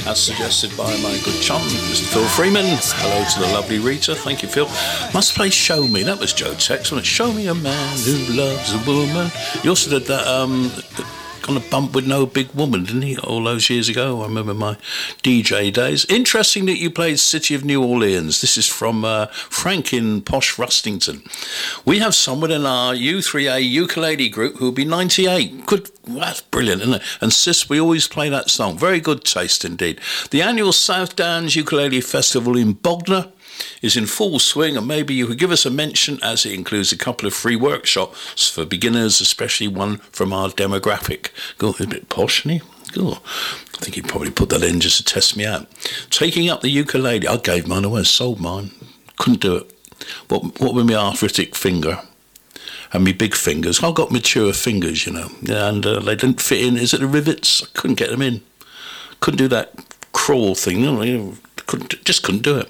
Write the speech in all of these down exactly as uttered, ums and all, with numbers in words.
as suggested by my good chum, Mister Phil Freeman. Hello to the lovely Rita. Thank you, Phil. Must play Show Me. That was Joe Tex, wasn't it? Show me a man who loves a woman. He also did that um, kind of bump with No Big Woman, didn't he? All those years ago. I remember my D J days. Interesting that you played City of New Orleans. This is from uh, Frank in posh Rustington. We have someone in our U three A ukulele group who will be ninety-eight. Good. Well, that's brilliant, isn't it? And sis, we always play that song. Very good taste indeed. The annual South Downs Ukulele Festival in Bognor is in full swing, and maybe you could give us a mention, as it includes a couple of free workshops for beginners, especially one from our demographic. Go a bit posh, isn't he? Go. I think he probably put that in just to test me out. Taking up the ukulele, I gave mine away, sold mine. Couldn't do it. What, what with my arthritic finger and my big fingers? I've got mature fingers, you know, and uh, they didn't fit in. Is it the rivets? I couldn't get them in. Couldn't do that crawl thing. You know, couldn't, just couldn't do it.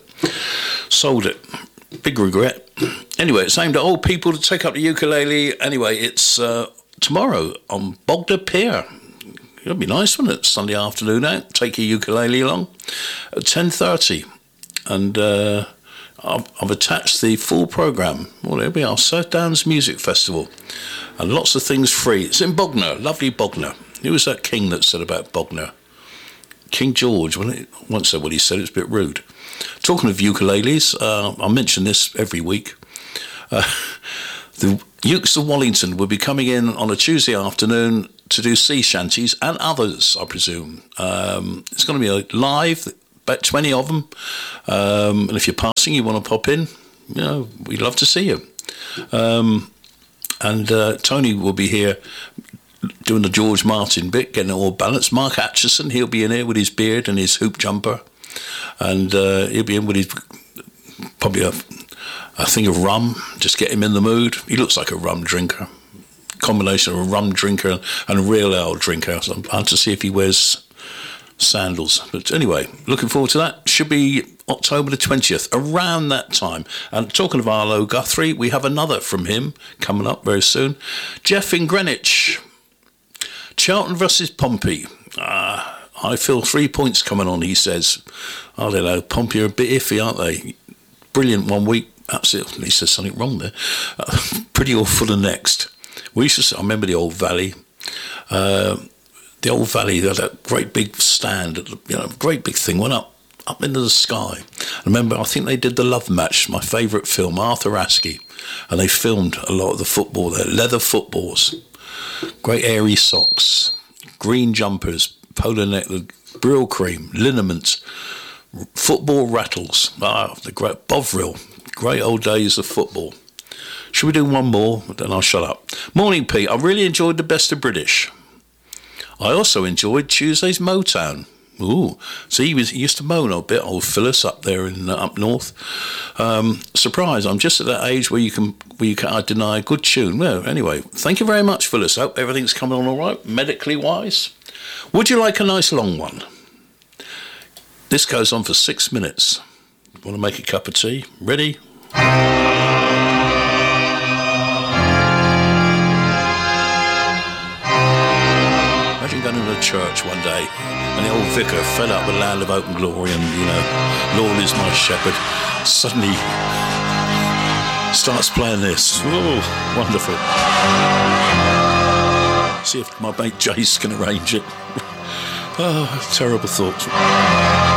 Sold it. Big regret. Anyway, it's aimed at old people to take up the ukulele. Anyway, it's uh, tomorrow on Bognor Pier. It'll be nice, wouldn't it? Sunday afternoon out. Take your ukulele along at ten thirty. And uh, I've, I've attached the full programme. Well, there we are. South Downs Music Festival. And lots of things free. It's in Bognor. Lovely Bognor. Who was that king that said about Bognor? King George. Once said what he said. It's a bit rude. Talking of ukuleles, uh, I mention this every week. Uh, the Ukes of Wallington will be coming in on a Tuesday afternoon to do sea shanties and others, I presume. Um, it's going to be a live, about twenty of them. Um, and if you're passing, you want to pop in, you know, we'd love to see you. Um, and uh, Tony will be here doing the George Martin bit, getting it all balanced. Mark Atchison, he'll be in here with his beard and his hoop jumper. And uh, he'll be in with his probably a, a thing of rum, just get him in the mood. He looks like a rum drinker, combination of a rum drinker and a real ale drinker. So I'm out to see if he wears sandals. But anyway, looking forward to that. Should be October the twentieth, around that time. And talking of Arlo Guthrie, we have another from him coming up very soon. Jeff in Greenwich. Charlton versus Pompey. Ah. I feel three points coming on, he says. I don't know, Pompey are a bit iffy, aren't they? Brilliant one week, absolutely, he says something wrong there. Uh, pretty awful the next. We used to, I remember the old Valley. Uh, the old Valley, they had that great big stand, you know, great big thing, went up, up into the sky. I remember, I think they did The Love Match, my favourite film, Arthur Askey, and they filmed a lot of the football there, leather footballs, great airy socks, green jumpers, polo neck, brill cream, liniment, football rattles. Ah, the great Bovril, great old days of football. Should we do one more? Then I'll shut up. Morning, Pete. I really enjoyed the Best of British. I also enjoyed Tuesday's Motown. Ooh, see, he, was, he used to moan a bit, old Phyllis up there in uh, up north. Um, surprise! I'm just at that age where you can where you can't deny a good tune. Well, anyway, thank you very much, Phyllis. Hope everything's coming on all right, medically wise. Would you like a nice long one? This goes on for six minutes. Want to make a cup of tea? Ready? Imagine going to a church one day and the old vicar, fed up with Land of Hope and Glory and, you know, Lord is my shepherd, suddenly starts playing this. Oh, wonderful. See if my mate Jace can arrange it. Oh, terrible thoughts.